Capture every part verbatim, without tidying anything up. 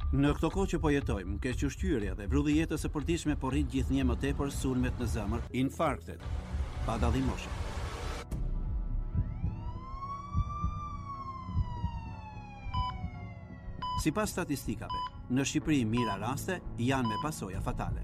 Në këto kohë që po jetojmë, keq ushqyerja dhe vrudhi jetës së përditshme po rrit gjithnjë më tepër sulmet në zemër, infarktet, pa dallim moshe. Sipas statistikave, në Shqipëri mira raste janë me pasoja fatale.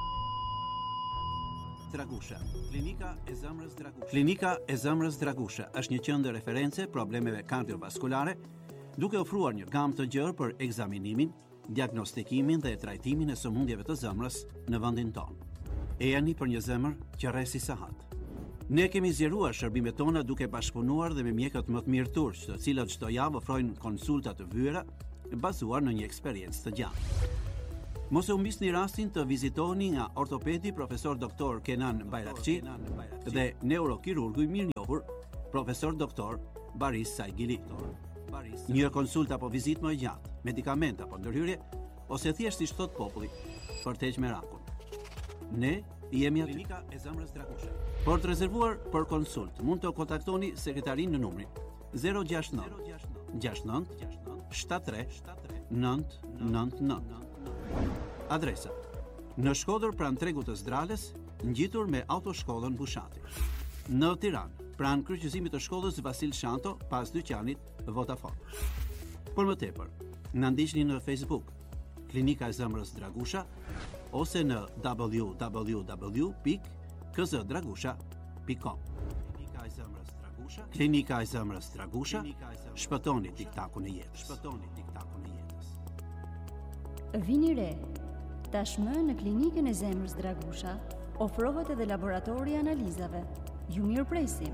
Dragusha, klinika e zemrës Dragusha. Klinika e zemrës Dragusha është një qendër reference problemeve kardiovaskulare, duke ofruar një gamë të gjerë për ekzaminimin, diagnostikimin dhe trajtimin e sëmundjeve të zemrës në vendin tonë. E jani për një zemër që rresi sahat. Ne kemi zgjeruar shërbimet tona duke bashkëpunuar dhe me mjekët më të mirë turq, të cilët çdo javë ofrojnë konsulta të vyera bazuar në një eksperiencë të gjatë. Mos e humbisni rastin të vizitoni nga ortopedi profesor doktor Kenan Bayrakçi dhe neurokirurgu i mirënjohur profesor doktor Baris Saigili. Një konsulta apo vizitë më e gjatë, medikament apo ndërhyrje, ose thjesht siç thot populli, për të heqë merakun. Ne jemi aty. Klinika e zemrës Dragusha. Për të rezervuar për konsult, mund të kontaktoni sekretarin në numrin zero gjasht nëntë gjasht nëntë shtatëdhjetë tre nëntë nëntë nëntë. Adresa: në Shkodër pranë tregut të Zdrales, ngjitur me autoshkollën Bushati. Në Tiranë, pranë kryqëzimit të shkollës Vasil Shanto, pas dyqanit Vodafone. Por më tepër, na ndiqni në Facebook, Klinika e zemrës Dragusha, ose në w w w pikë k z dragusha pikë com. Klinika e zemrës Dragusha, Klinika e zemrës Dragusha, shpëtoni tiktakun e jetës. Shpëtoni tiktakun e jetës. Vini re. Tashmë në Klinikën e zemrës Dragusha ofrohet edhe laboratori i analizave. Ju mirëpresim.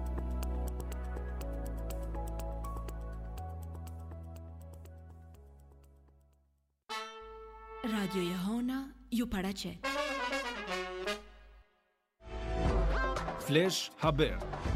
Radio Jehona ju paraqet. Flash Haber.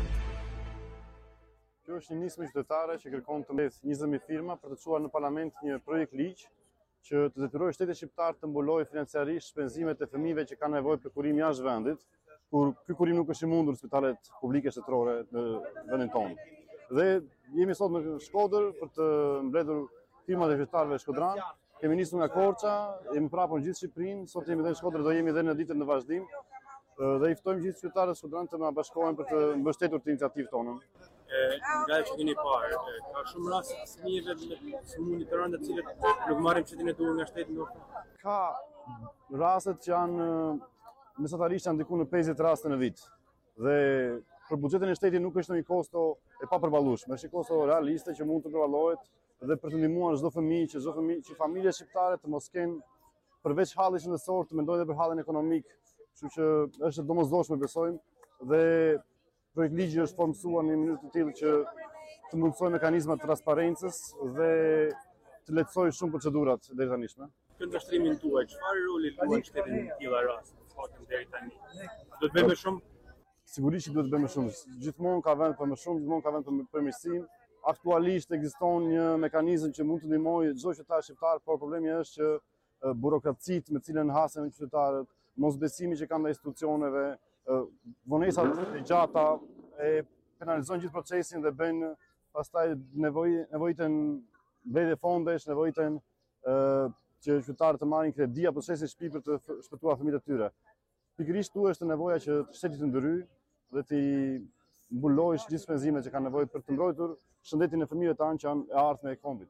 Kjo është një nismë qytetare që kërkon të mbledh njëzet mijë firma për të çuar në parlament një projekt ligj që të detyrojë shtetin shqiptar të mbulojë financiarisht shpenzimet e fëmijëve që kanë nevojë për kurim jashtë vendit, kur ky kurim nuk është i mundur në spitalet publike shtetërore në vendin tonë. Dhe jemi sot në Shkodër për të mbledhur firmat e qytetarëve shkodran. Kemi nisur nga Korça, jemi prapë në gjithë Shqipërinë, sot jemi edhe në Shkodër, do jemi edhe në ditën në vazhdim. Dhe i ftojmë gjithë qytetarët shkodran të na bashkohen për të mbështetur të iniciativën tonë. Nga që keni parë, ka shumë raste të fëmijëve me sëmundje të rënda të cilët nuk marrin çetin e duhur nga shteti ndoshta. Ka raste që janë mesatarisht janë diku në pesëdhjetë raste në vit. Dhe për buxhetin e shtetit nuk është një kosto e papërballueshme, është një kosto realiste që mund të përballohet dhe për të ndihmuar çdo fëmijë, që çdo fëmijë, që familjet shqiptare të mos kenë përveç hallit shëndetësor të mendojnë edhe për hallin ekonomik, kështu që është domosdoshme besojmë dhe projekt ligji është formsuar në një mënyrë të tillë që të mundsojë mekanizma të transparencës dhe të lehtësojë shumë procedurat deri tanishme. Në vështrimin tuaj, çfarë roli luan shteti në këto raste? Faktin deri tani. Do të bëjmë shumë? Sigurisht që duhet të bëjmë shumë. Gjithmonë ka vend për më shumë, gjithmonë ka vend për përmirësim. Aktualisht ekziston një mekanizëm që mund të ndihmojë çdo qytetar shqiptar, por problemi është që burokracitë me të cilën hasen qytetarët, mosbesimi që kanë ndaj institucioneve, vonesat e gjata e penalizojnë gjithë procesin dhe bëjnë pastaj nevojë nevojitën mbledhje fondesh, nevojitën që qytetarët të marrin kredi apo të shesin shtëpi për të shpëtuar fëmijët e tyre. Pikërisht tu është nevoja që shteti të ndryhë dhe të mbulojë gjithë shpenzimet që kanë nevojë për të mbrojtur shëndetin e fëmijëve tanë që janë e ardhme e kombit.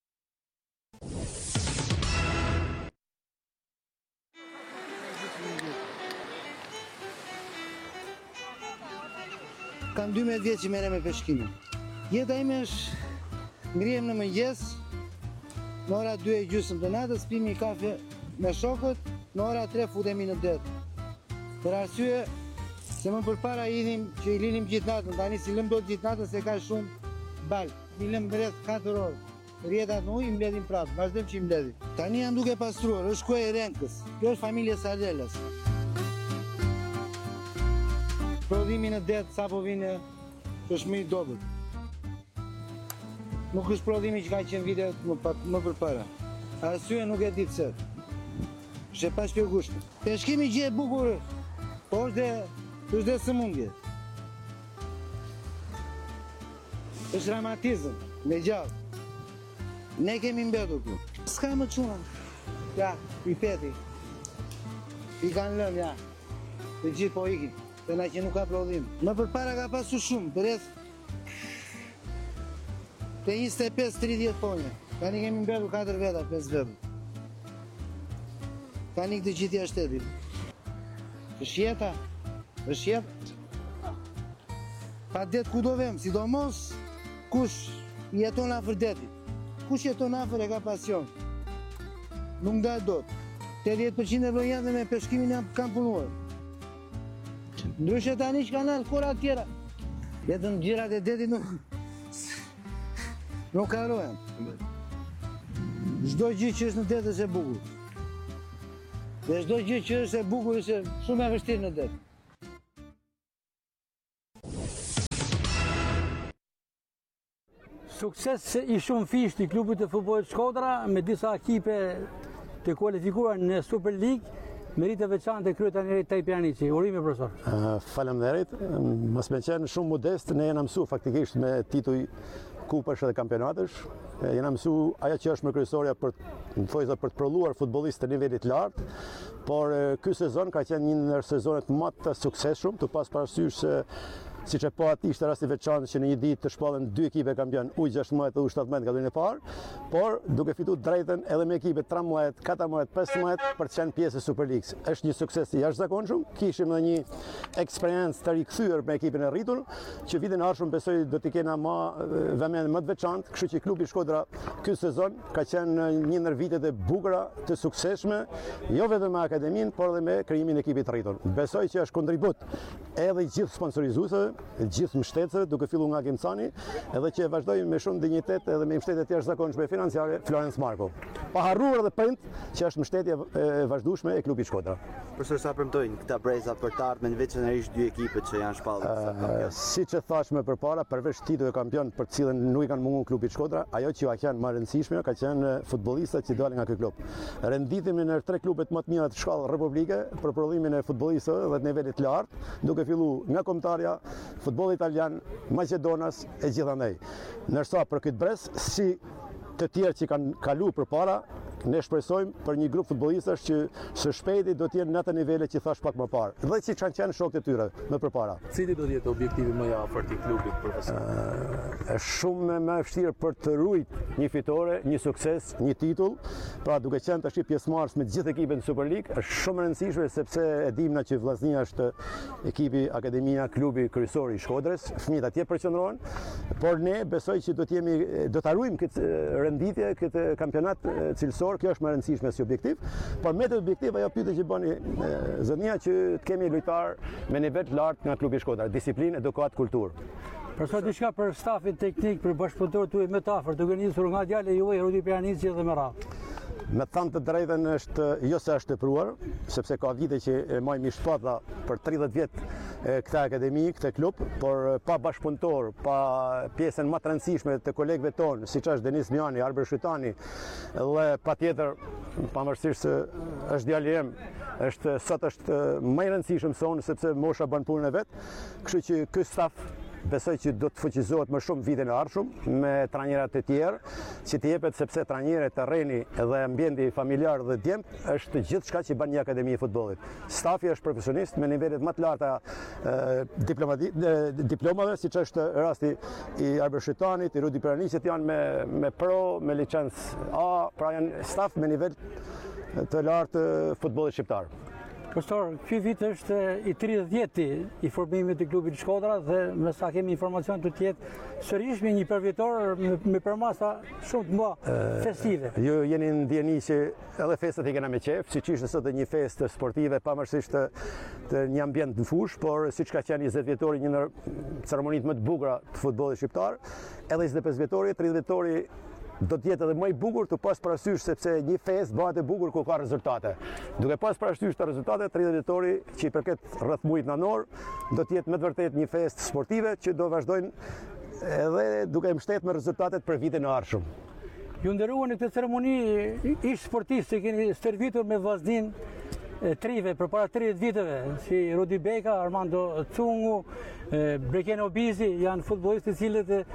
Kam dymbëdhjetë vjeç që merrem me peshkimin. Jeta ime është ngrihem në mëngjes, në ora dy e gjysmë të natës pim një kafe me shokët, në ora tre futemi në det. Për arsye se më përpara idhim që i linim gjithë natën, tani si lëm dot gjithë natën se ka shumë bal. I lëm rreth katër orë. Rjetat në ujë i mbledhim prapë, vazhdojmë që i mbledhim. Tani janë duke pastruar, është kuaj e Renkës. Kjo është familja Sardelas. Prodhimi në det sa po vine është më i dobët. Nuk është prodhimi që ka qenë vitet më, më përpara. Arsye nuk e di pse. Është e pashpjegueshme. Peshkimi gjë e bukur, por është është dhe sëmundje. Është dramatizëm, me gjallë. Ne kemi mbetur këtu. S'ka më çuna. Ja, i peti. I kanë lënë, ja. Të gjithë po ikin. Të na që nuk ka prodhim. Më përpara ka pasur shumë, për rreth të njëzet e pesë tridhjetë ponje. Tani kemi mbetur katër veta, pesë veta. Tani këtë gjithë jashtë shtetit. Është jeta, është jetë. Pa det ku do vem, sidomos kush jeton afër detit. Kush jeton afër e ka pasion. Nuk ndaj dot. tetëdhjetë përqind e vëllezërve me peshkimin jam kanë punuar. Ndryshe tani që kanë alkora tjera. Jetën gjirat e detit nuk nuk karohen. Çdo gjë që është në det është e bukur. Dhe çdo gjë që është e bukur është shumë e vështirë në det. Sukses i shumë fisht i klubit të futbollit Shkodra me disa ekipe të kualifikuar në Super League, merite veçantë e kryetanit Taj Pjanici. Urime profesor. Uh, Faleminderit. Mos më qenë shumë modest, ne jena mësu faktikisht me tituj kupash dhe kampionatësh. Jena mësu ajo që është më kryesorja për në thojza për të prodhuar futbollistë të nivelit lartë, por ky sezon ka qenë një ndër sezonet më të suksesshëm, të pas parasysh se siç e pa aty ishte rasti veçantë që në një ditë të shpallen dy ekipe kampion U gjashtëdhjetë dhe U shtatëdhjetë kategorisë e parë, por duke fituar drejtën edhe me ekipe tridhjetë, katërmbëdhjetë, pesëmbëdhjetë për të qenë pjesë e Super League. Është një sukses i jashtëzakonshëm. Kishim edhe një eksperiencë të rikthyer me ekipin e rritur, që vitin e ardhshëm besoj do t'i kena më vëmendje më të veçantë, kështu që klubi Shkodra ky sezon ka qenë një ndër vitet e bukura të suksesshme, jo vetëm me akademinë, por edhe me krijimin e ekipit të rritur. Besoj që është kontribut edhe i gjithë sponsorizuesve, gjithë mbështetësve, duke filluar nga Gimcani, edhe që vazhdojmë me shumë dinjitet edhe me mbështetje të jashtëzakonshme financiare Florence Marko. Pa harruar edhe prind që është mbështetje e vazhdueshme e klubit Shkodra. Profesor, sa premtojnë këta breza për të ardhmen, veçanërisht dy ekipet që janë shpallur sa kampion? Siç e thash më përpara, përveç titullit të kampion për të cilën nuk i kanë munguar klubit Shkodra, ajo që ka qenë më e rëndësishme ka qenë futbollistët që dalin nga ky klub. Renditemi në tre klubet më të mira të shkallës republike për prodhimin e futbollistëve dhe të nivelit të lartë, duke filluar nga kombëtarja, futbolli italian, Maqedonas e gjithandaj. Ndërsa për këtë brez, si të tjerë që kanë kaluar përpara, ne shpresojmë për një grup futbollistësh që së shpejti do të jenë në atë nivele që thash pak më parë. Dhe që kanë qenë shokët e tyre më përpara. Cili do të jetë objektivi më i afërt i klubit profesor? Është shumë më e vështirë për të ruajt një fitore, një sukses, një titull. Pra duke qenë tash pjesëmarrës me të gjithë ekipet në Super League, është shumë e rëndësishme sepse e dimë na që Vllaznia është ekipi, akademia, klubi kryesor i Shkodrës, fëmijët atje përqendrohen, por ne besoj që do të jemi do ta ruajmë këtë renditje, këtë kampionat cilësor. Kjo është më e rëndësishme si objektiv, por me të objektiv ajo pyetje që bëni zënia që të kemi lojtar me nivel të lartë nga klubi Shkodra, disiplinë, edukat, kulturë. Profesor, diçka për stafin teknik, për bashkëpunëtorët tuaj më të afërt, duke nisur nga djalë juaj Rudi Pjanici dhe me radhë. Me thënë të drejtën është jo se është tepruar, sepse ka vite që e majmë shpata për tridhjetë vjet këtë akademi, këtë klub, por pa bashkëpunëtor, pa pjesën më të rëndësishme të kolegëve tonë, siç është Denis Miani, Arber Shqytani, dhe patjetër, pavarësisht se është djali im, është sot është më i rëndësishëm se unë sepse mosha bën punën e vet, kështu që ky staf besoj që do të fuqizohet më shumë vitin e ardhshëm me trajnerat e tjerë, që të jepet sepse trajnerët, terreni dhe ambienti familjar dhe djemt është gjithçka që bën një akademi e futbollit. Stafi është profesionist me nivelet më të larta diplomave, siç është rasti i Arber Shqytanit, i Rudi Pjanicit, janë me me pro, me licencë A, pra janë staf me nivel të lartë futbollit shqiptar. Profesor, ky vit është i tridhjetë i formimit të klubit Shkodra dhe me sa kemi informacion të tjetë sërish me një përvjetor me, me përmasa shumë të mba festive. Ju jeni në ndjeni që edhe festat i kena me qef, si që ishte sot një festë sportive pavarësisht të, të një ambient në fush, por si që ka qenë njëzet vjetori një nër ceremonit më të bukura të futbollit shqiptar, edhe njëzet e pesë vjetori, tridhjetë vjetori do të jetë edhe më i bukur të pas parasysh sepse një festë bëhet e bukur ku ka rezultate. Duke pas parasysh të rezultate, tridhjetë vjetori që i përket rreth muajit nënor, do të jetë me të vërtetë një festë sportive që do vazhdojnë edhe duke mbështetur me rezultatet për vitin e ardhshëm. Ju nderuan në këtë ceremoni ish sportistë që keni stërvitur me vllaznin trive për para tridhjetë viteve, si Rudi Beka, Armando Cungu, Brekeno Bizi, janë futbollistë të cilët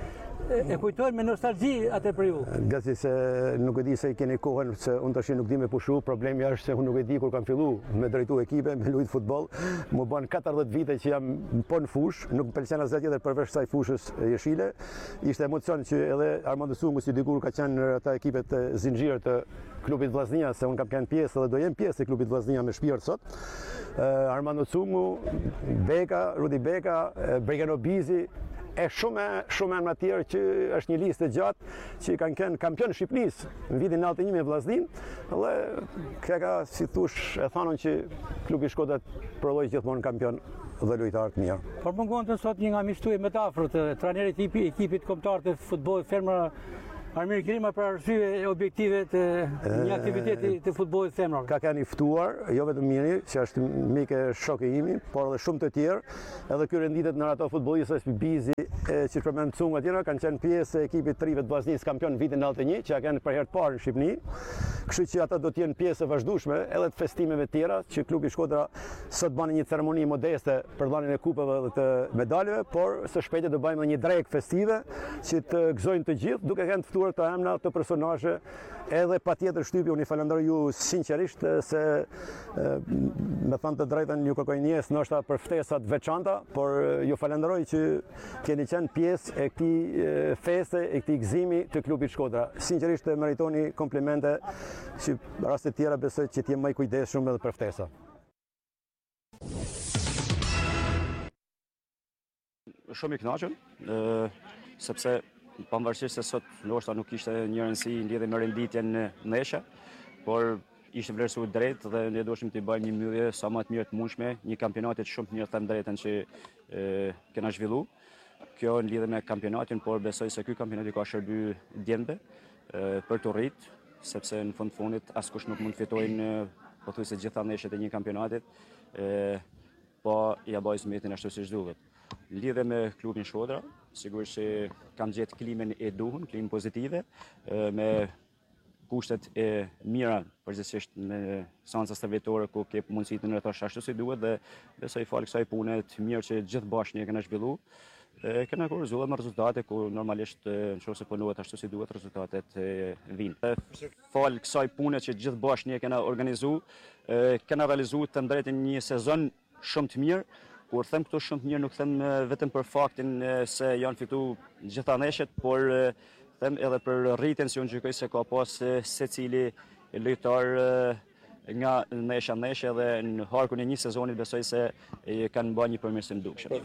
e kujtojnë me nostalgji atë periudhë. Gazi se nuk e di se i keni kohën, se unë tash nuk di me pushu, problemi është se unë nuk e di kur kam fillu me drejtu ekipe, me lujt futboll, mu bën katërdhjetë vite që jam po në fush, nuk më pëlqen asgjë tjetër përveç kësaj fushës jeshile. Ishte emocion që edhe Armando Cumu si dikur ka qenë në ata ekipet e zinxhir të klubit Vllaznia, se unë kam qenë pjesë dhe do jem pjesë e klubit Vllaznia me shpirt sot. Armando Cumu, Beka, Rudi Beka, Bregano Bizi, e shumë shumë më tjerë që është një listë e gjatë që kanë qenë kampion Shqipërisë në vitin nëntëdhjetë e një me Vllaznin, dhe kjo ka, si thush, e thanon që klubi Shkodra prodhoi gjithmonë kampion dhe lojtarë të mirë. Por mungon të sot një nga miqtues më të afërt, trajneri i ekipit kombëtar të futbollit Femra Armir Grima për arsye objektive të një aktiviteti të futbollit femror. Ka kanë i ftuar, jo vetëm Miri, që është mike shoku imi, por edhe shumë të tjerë, edhe ky renditet në ato futbollistësh si Bizi, që përmend Cunga tjera, kanë qenë pjesë e ekipit të rive të Vllaznisë kampion në vitin nëntëdhjetë e një, që ja kanë për herë të parë në Shqipëri. Kështu që ata do të jenë pjesë e vazhdueshme edhe të festimeve të tjera, që klubi Shkodra sot bën një ceremoni modeste për dhënien e kupave dhe të medaleve, por së shpejti do bëjmë një drekë festive që të gëzojnë të gjithë, duke kanë të ftuar të emra të personazhe, edhe patjetër shtypi unë i falenderoj ju sinqerisht se me thënë të drejtën ju kërkoj njes ndoshta për ftesat veçanta, por ju falenderoj që keni qenë pjesë e këtij feste, e këtij gëzimi të klubit Shkodra. Sinqerisht meritoni komplimente që raste tjera besoj që t'jem më i kujdesshëm edhe për ftesa. Shumë i kënaqur, sepse pavarësisht se sot ndoshta nuk ishte një rëndësi lidhje me renditjen nesër, por ishte vlerësuar drejt dhe ne doshim të bëjmë një mbyllje sa më të mirë të mundshme, një kampionati shumë të mirë them drejtën që kena zhvillu. Kjo në lidhje me kampionatin, por besoj se ky kampionati ka shërby djembe për të rrit, sepse në fund fundit askush nuk mund të fitojnë pothuajse gjitha neshjet e një kampionatit, po ja bëj zmetin ashtu siç duhet. Lidhe me klubin Shkodra, sigurisht që kam gjetë klimën e duhur, klimë pozitive, me kushtet e mira, përgjithsisht me seanca stërvitore ku ke mundësi të ndërtosh ashtu si duhet, dhe besoj fal kësaj pune të mirë që gjithë bashkë ne kena zhvillu, kena kurrizuar me rezultate ku normalisht nëse punohet ashtu si duhet rezultatet vinë. Fal kësaj pune që gjithë bashkë ne kena organizuar, kena realizuar të drejtën një sezon shumë të mirë. Kur them këto shumë të mirë, nuk them vetëm për faktin se janë fituar gjitha neshjet, por them edhe për rritjen që unë gjykoj se ka pas secili lojtar nga neshja në neshje, dhe në harkun e një sezonit besoj se kanë bërë një përmirësim dukshëm.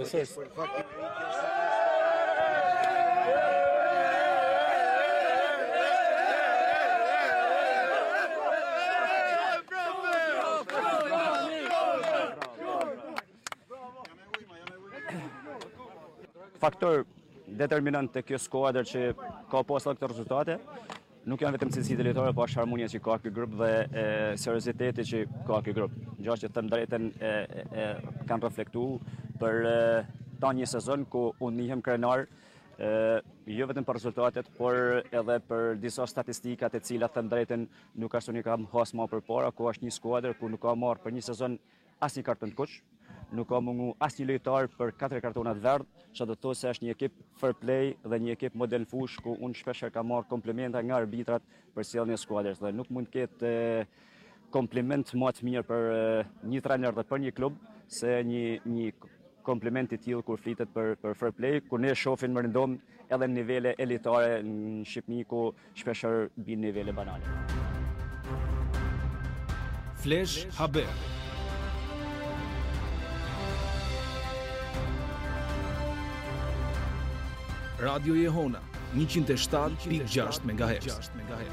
Faktor determinant të kjo skuadër që ka pasur këto rezultate nuk janë vetëm cilësitë e lojtarëve, por është harmonia që ka ky grup dhe serioziteti që ka ky grup. Gjë që them drejtën e, e kanë reflektuar për ta një sezon ku unë nihem krenar, jo vetëm për rezultatet, por edhe për disa statistikat e cilat them drejtën nuk ashtu një kam has më përpara, ku është një skuadër ku nuk ka marrë për një sezon asnjë karton të kuq, nuk ka mungu asnjë lojtar për katër kartona të verdh, që do të thotë se është një ekip fair play dhe një ekip model fush ku unë shpesh kam marrë komplimenta nga arbitrat për sjelljen e skuadrës, dhe nuk mund të ketë kompliment më të mirë për një trajner dhe për një klub se një një kompliment i tillë kur flitet për për fair play, ku ne shohim më rëndom edhe në nivele elitare në Shqipëri ku shpeshherë bin nivele banale. Flash Haber. Radio Jehona njëqind e shtatë pikë gjashtë megahertz.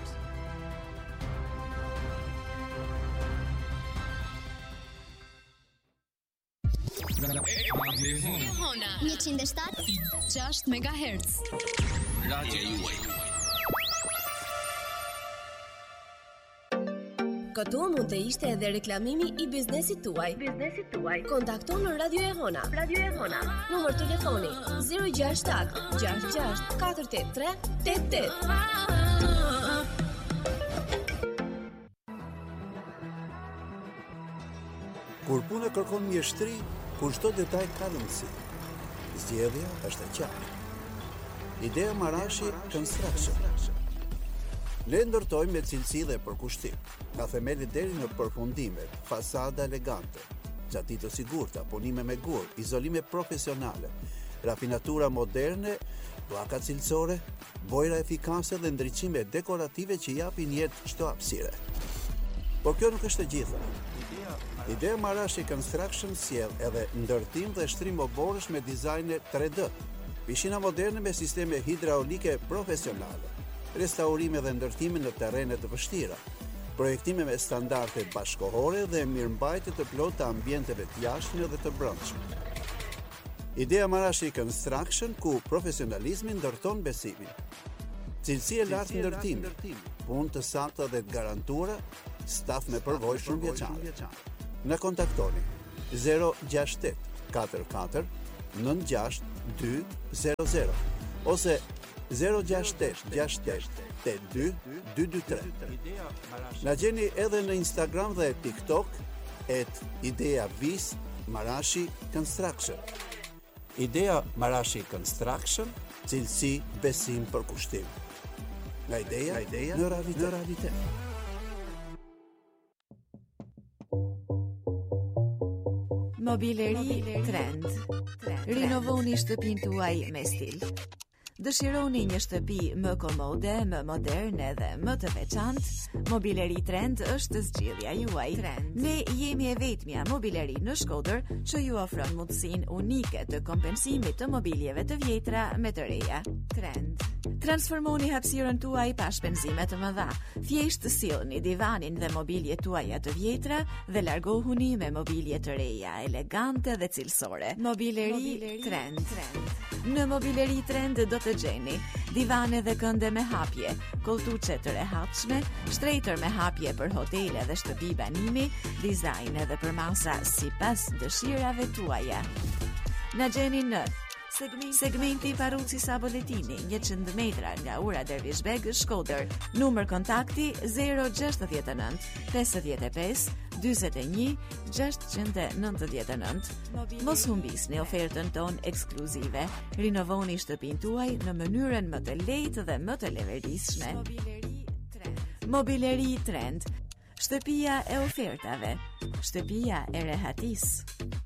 Jehona njëqind e shtatë pikë gjashtë megahertz. Radio juaj. Këtu mund të ishte edhe reklamimi i biznesit tuaj. Biznesit tuaj. Kontakto në Radio Jehona. Radio Jehona. Numër telefoni zero gjasht shtat gjasht gjasht katër tetë tre tetë tetë. Kur puna kërkon mjeshtri, kur çdo detaj ka rëndësi. Zgjedhja është e qartë. Idea Marashi Construction. Ne ndërtojmë me cilësi dhe përkushtim, nga themeli deri në përfundimet, fasada elegante, gjati të sigurta, punime me gur, izolime profesionale, rafinatura moderne, pllaka cilësore, bojra efikase dhe ndriçime dekorative që japin jetë çdo hapësire. Por kjo nuk është e gjitha. Idea Marashi Construction sjell edhe ndërtim dhe shtrim oborësh me dizajne tre D, pishina moderne me sisteme hidraulike profesionale, restaurime dhe ndërtime në terrene të vështira, projektime me standarde bashkohore dhe mirëmbajtje të plotë të ambienteve të jashtme dhe të brendshme. Idea Marashi Construction, ku profesionalizmi ndërton besimin. Cilësi e lartë ndërtimit, punë të sakta dhe të garantuara, staf me përvojë shumëvjeçare. Na kontaktoni zero gjasht tetë katër katër nënt gjasht dy zero zero ose zero gjasht tetë gjasht tetë tetë dy dy dy tre. Na gjeni edhe në Instagram dhe TikTok et Idea Vis Marashi Construction. Idea Marashi Construction, cilësi, besim, përkushtim. Nga ideja, nga ideja në realitet. Në realitet. Mobileri Trend. Rinovoni shtëpinë tuaj me stil. Dëshironi një shtëpi më komode, më moderne dhe më të veçantë? Mobileri Trend është zgjidhja juaj. Trend. Ne jemi e vetmja mobileri në Shkodër që ju ofron mundësinë unike të kompensimit të mobiljeve të vjetra me të reja. Trend. Transformoni hapësirën tuaj pa shpenzime të mëdha. Thjesht sillni divanin dhe mobiljet tuaja të vjetra dhe largohuni me mobilje të reja, elegante dhe cilësore. Mobileri, mobileri Trend. Trend. Në Mobileri Trend do të gjeni divane dhe kënde me hapje, koltuçe të rehatshme, shtrejtër me hapje për hotele dhe shtëpi banimi, dizajn edhe për masa sipas dëshirave tuaja. Na gjeni në segmenti Paruci Saboletini, njëqind metra nga ura Dervishbeg, Shkodër. Numër kontakti zero gjasht e nëntë pesëdhjetë e pesë dyzet e një gjashtëqind e nëntëdhjetë e nëntë. Mos humbisni ofertën tonë ekskluzive. Rinovoni shtëpinë tuaj në mënyrën më të lehtë dhe më të leverdishme. Mobileri Trend. Shtëpia e ofertave. Shtëpia e rehatis.